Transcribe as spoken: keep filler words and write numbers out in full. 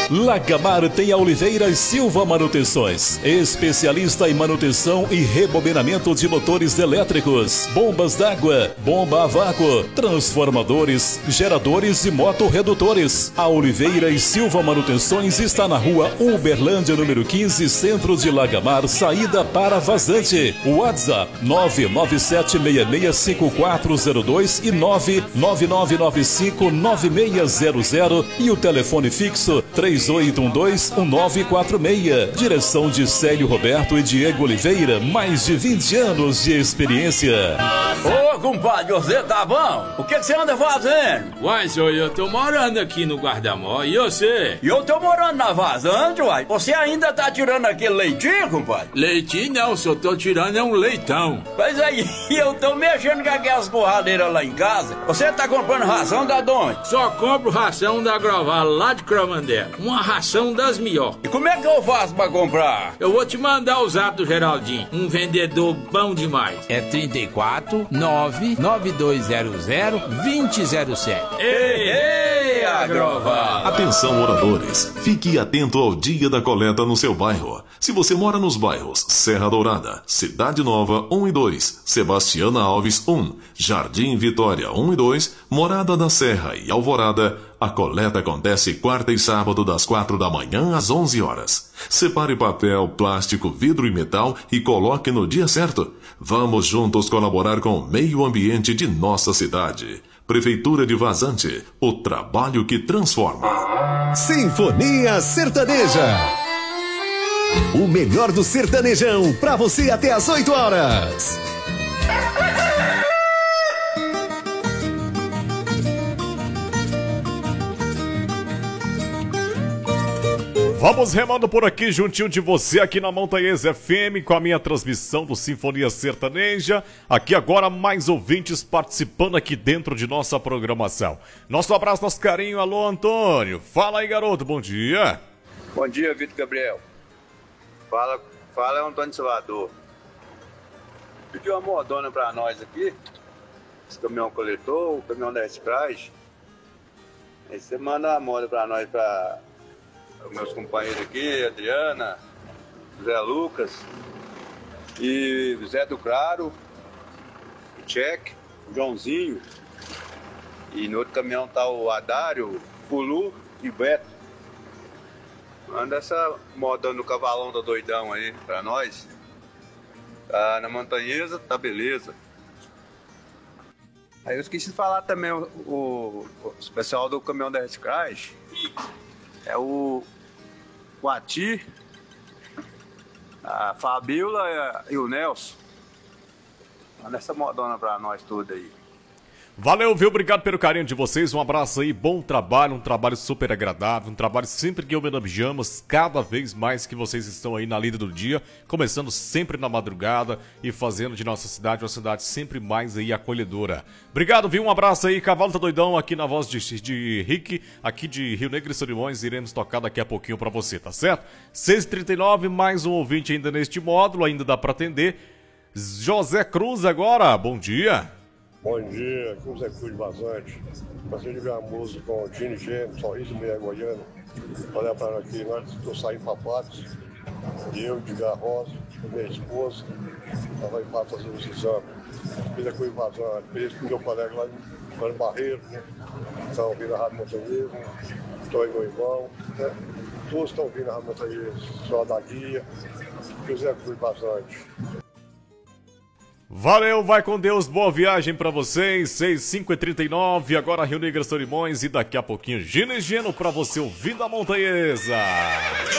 Lagamar tem a Oliveira e Silva Manutenções, especialista em manutenção e rebobinamento de motores elétricos, bombas d'água, bomba a vácuo, transformadores, geradores e motorredutores. A Oliveira e Silva Manutenções está na rua Uberlândia, número quinze, centro de Lagamar, saída para Vazante. WhatsApp nove nove sete seis seis cinco quatro zero dois e nove nove nove nove cinco nove seis zero zero e o telefone fixo três oito um dois um nove quatro seis. Direção de Célio Roberto e Diego Oliveira, mais de vinte anos de experiência. Ô, compadre, você tá bom? O que, que você anda fazendo? Uai, senhor, eu tô morando aqui no Guarda-Mó, e você? E eu tô morando na Vazante, uai. Você ainda tá tirando aquele leitinho, compadre? Leitinho não, só tô tirando é um leitão. Mas aí, eu tô mexendo com aquelas borradeiras lá em casa. Você tá comprando ração da onde? Só compro ração da Groval, lá de Cromandela. Uma ração das melhores. E como é que eu faço pra comprar? Eu vou te mandar o zap do Geraldinho, um vendedor bom demais. É trinta e quatro, nove nove dois zero zero, dois zero zero sete. Ei, ei, Agroval! Atenção, moradores. Fique atento ao dia da coleta no seu bairro. Se você mora nos bairros Serra Dourada, Cidade Nova um e dois, Sebastiana Alves um, Jardim Vitória um e dois, Morada da Serra e Alvorada, a coleta acontece quarta e sábado das quatro da manhã às onze horas. Separe papel, plástico, vidro e metal e coloque no dia certo. Vamos juntos colaborar com o meio ambiente de nossa cidade. Prefeitura de Vazante, o trabalho que transforma. Sinfonia Sertaneja. O melhor do sertanejão pra você até às oito horas. Vamos remando por aqui, juntinho de você, aqui na Montanhesa F M, com a minha transmissão do Sinfonia Sertaneja. Aqui agora, mais ouvintes participando aqui dentro de nossa programação. Nosso abraço, nosso carinho. Alô, Antônio. Fala aí, garoto. Bom dia. Bom dia, Vitor Gabriel. Fala, fala, Antônio Salvador. Pediu uma modona pra nós aqui. Esse caminhão coletor, o caminhão da Express. Aí você manda a moda pra nós, pra... meus companheiros aqui, Adriana, Zé Lucas e Zé do Claro, o Tchek, o Joãozinho. E no outro caminhão tá o Adário, Pulu e Beto. Manda essa moda no cavalão da doidão aí pra nós. Tá na Montanhesa, tá beleza. Aí eu esqueci de falar também o, o, o pessoal do caminhão da reciclagem. É o, o Ati, a Fabiola e o Nelson. Manda essa modona pra nós tudo aí. Valeu, viu? Obrigado pelo carinho de vocês. Um abraço aí, bom trabalho, um trabalho super agradável, um trabalho sempre que homenageamos cada vez mais que vocês estão aí na lida do dia, começando sempre na madrugada e fazendo de nossa cidade uma cidade sempre mais aí acolhedora. Obrigado, viu? Um abraço aí, Cavalo tá doidão aqui na voz de, de Rick, aqui de Rio Negro e Solimões, iremos tocar daqui a pouquinho pra você, tá certo? seis e trinta e nove, mais um ouvinte ainda neste módulo, ainda dá pra atender. José Cruz agora, bom dia. Bom dia, aqui o Zé Cruz de Vazante. Passei de ver a música com o Tino Gênio, Sorriso Meia Goiano. Olha para aqui, nós estamos saindo para Patos. E eu, de Garrosa, com minha esposa, ela vai para fazer os exames. Fiz a Cruz de Vazante, fiz com meu colega lá em Barreiro, né? Estão ouvindo a Rádio Montanhesa, estou aí meu irmão, né? Todos estão ouvindo a Rádio Montanhesa, só da guia. Aqui o Zé Cruz de Vazante. Valeu, vai com Deus, boa viagem pra vocês, seis, cinco e trinta e nove, agora Rio Negro Solimões e daqui a pouquinho Gino e Geno pra você ouvindo a Montanhesa.